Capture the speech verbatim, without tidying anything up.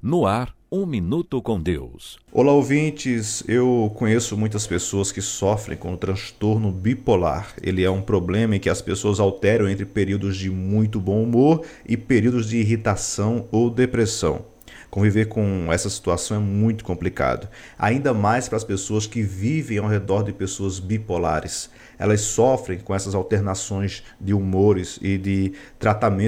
No ar, um minuto com Deus. Olá, ouvintes. Eu conheço muitas pessoas que sofrem com o transtorno bipolar. Ele é um problema em que as pessoas alteram entre períodos de muito bom humor e períodos de irritação ou depressão. Conviver com essa situação é muito complicado, ainda mais para as pessoas que vivem ao redor de pessoas bipolares. Elas sofrem com essas alternações de humores e de tratamento